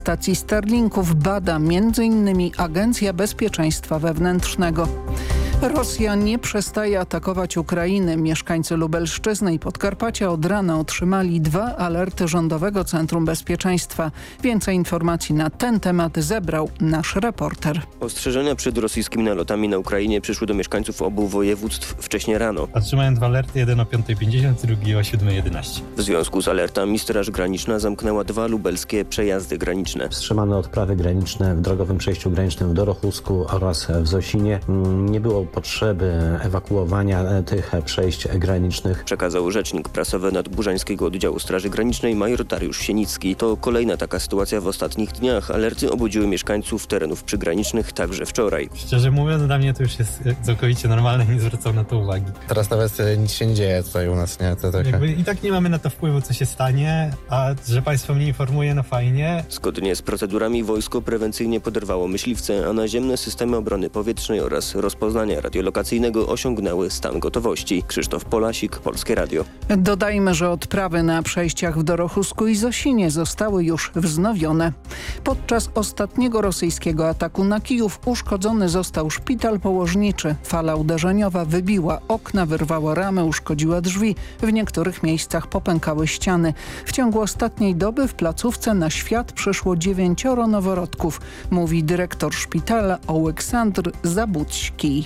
Stacji Starlinków bada m.in. Agencja Bezpieczeństwa Wewnętrznego. Rosja nie przestaje atakować Ukrainę. Mieszkańcy Lubelszczyzny i Podkarpacia od rana otrzymali 2 alerty Rządowego Centrum Bezpieczeństwa. Więcej informacji na ten temat zebrał nasz reporter. Ostrzeżenia przed rosyjskimi nalotami na Ukrainie przyszły do mieszkańców obu województw wcześnie rano. Otrzymałem 2 alerty, jeden o 5:50, drugi o 7:11. W związku z alertami Straż Graniczna zamknęła 2 lubelskie przejazdy graniczne. Wstrzymano odprawy graniczne w drogowym przejściu granicznym w Dorochusku oraz w Zosinie. Nie było potrzeby ewakuowania tych przejść granicznych. Przekazał rzecznik prasowy Nadburzańskiego Oddziału Straży Granicznej major Dariusz Sienicki. To kolejna taka sytuacja w ostatnich dniach. Alerty obudziły mieszkańców terenów przygranicznych także wczoraj. Szczerze mówiąc, dla mnie to już jest całkowicie normalne i nie zwracam na to uwagi. Teraz nawet nic się nie dzieje tutaj u nas, nie? To trochę... I tak nie mamy na to wpływu, co się stanie, a że państwo mnie informuje, no fajnie. Zgodnie z procedurami wojsko prewencyjnie poderwało myśliwce, a naziemne systemy obrony powietrznej oraz rozpoznania radiolokacyjnego osiągnęły stan gotowości. Krzysztof Polasik, Polskie Radio. Dodajmy, że odprawy na przejściach w Dorochusku i Zosinie zostały już wznowione. Podczas ostatniego rosyjskiego ataku na Kijów uszkodzony został szpital położniczy. Fala uderzeniowa wybiła okna, wyrwała ramy, uszkodziła drzwi. W niektórych miejscach popękały ściany. W ciągu ostatniej doby w placówce na świat przyszło 9 noworodków, mówi dyrektor szpitala Oleksandr Zabucki.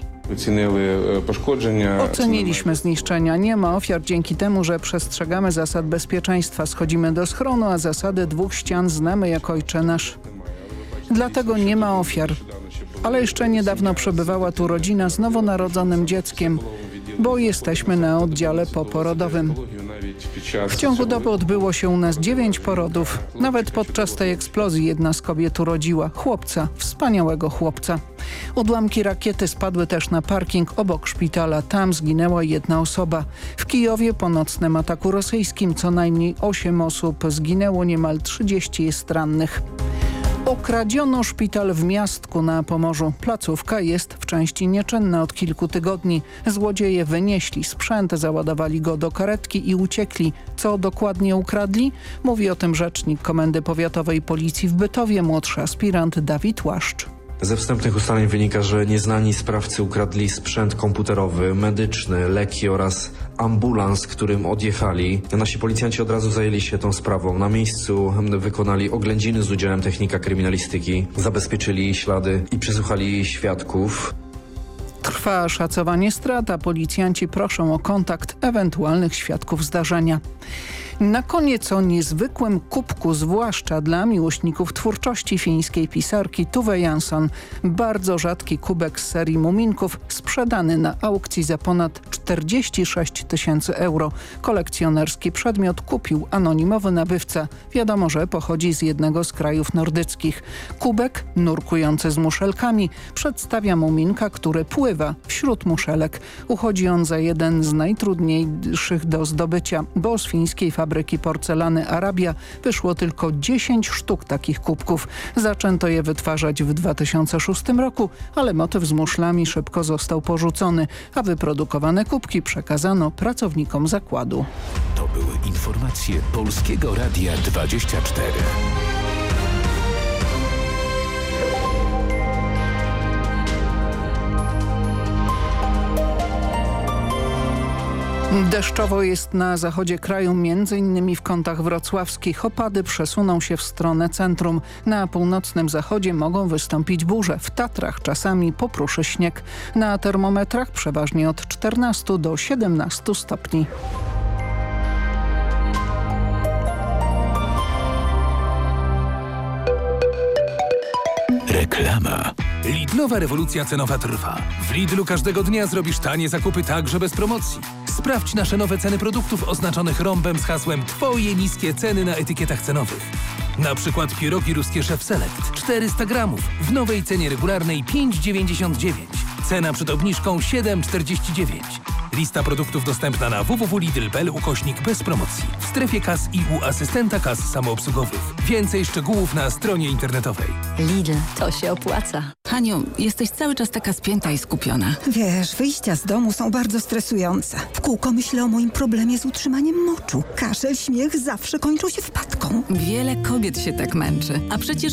Oceniliśmy zniszczenia. Nie ma ofiar dzięki temu, że przestrzegamy zasad bezpieczeństwa. Schodzimy do schronu, a zasady 2 ścian znamy jak ojcze nasz. Dlatego nie ma ofiar. Ale jeszcze niedawno przebywała tu rodzina z nowonarodzonym dzieckiem, bo jesteśmy na oddziale poporodowym. W ciągu doby odbyło się u nas 9 porodów. Nawet podczas tej eksplozji jedna z kobiet urodziła chłopca, wspaniałego chłopca. Odłamki rakiety spadły też na parking obok szpitala. Tam zginęła 1 osoba. W Kijowie po nocnym ataku rosyjskim co najmniej 8 osób zginęło, niemal 30 jest rannych. Okradziono szpital w Miastku na Pomorzu. Placówka jest w części nieczynna od kilku tygodni. Złodzieje wynieśli sprzęt, załadowali go do karetki i uciekli. Co dokładnie ukradli? Mówi o tym rzecznik Komendy Powiatowej Policji w Bytowie, młodszy aspirant Dawid Łaszcz. Ze wstępnych ustaleń wynika, że nieznani sprawcy ukradli sprzęt komputerowy, medyczny, leki oraz ambulans, którym odjechali. Nasi policjanci od razu zajęli się tą sprawą. Na miejscu wykonali oględziny z udziałem technika kryminalistyki, zabezpieczyli ślady i przesłuchali świadków. Trwa szacowanie strat, a policjanci proszą o kontakt ewentualnych świadków zdarzenia. Na koniec o niezwykłym kubku, zwłaszcza dla miłośników twórczości fińskiej pisarki Tove Jansson. Bardzo rzadki kubek z serii Muminków, sprzedany na aukcji za ponad 46 000 euro. Kolekcjonerski przedmiot kupił anonimowy nabywca. Wiadomo, że pochodzi z jednego z krajów nordyckich. Kubek, nurkujący z muszelkami, przedstawia Muminka, który pływa wśród muszelek. Uchodzi on za jeden z najtrudniejszych do zdobycia, bo z fińskiej fabryki porcelany Arabia wyszło tylko 10 sztuk takich kubków. Zaczęto je wytwarzać w 2006 roku, ale motyw z muszlami szybko został porzucony, a wyprodukowane kubki przekazano pracownikom zakładu. To były informacje Polskiego Radia 24. Deszczowo jest na zachodzie kraju, m.in. w kątach wrocławskich. Opady przesuną się w stronę centrum. Na północnym zachodzie mogą wystąpić burze. W Tatrach czasami popruszy śnieg. Na termometrach przeważnie od 14 do 17 stopni. Reklama. Lidlowa rewolucja cenowa trwa. W Lidlu każdego dnia zrobisz tanie zakupy także bez promocji. Sprawdź nasze nowe ceny produktów oznaczonych rąbem z hasłem Twoje niskie ceny na etykietach cenowych. Na przykład pierogi ruskie Chef Select 400 gramów w nowej cenie regularnej 5,99. Cena przed obniżką 7,49. Lista produktów dostępna na www.lidl.pl/. bez promocji. W strefie kas i u asystenta kas samoobsługowych. Więcej szczegółów na stronie internetowej. Lidl, to się opłaca. Haniu, jesteś cały czas taka spięta i skupiona. Wiesz, wyjścia z domu są bardzo stresujące. W kółko myślę o moim problemie z utrzymaniem moczu. Kaszel, śmiech zawsze kończą się wpadką. Wiele kobiet się tak męczy. A przecież